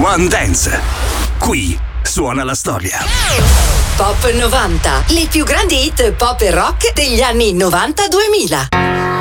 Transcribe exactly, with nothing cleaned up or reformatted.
One Dance. Qui suona la storia. Top novanta, le più grandi hit pop e rock degli anni novanta duemila.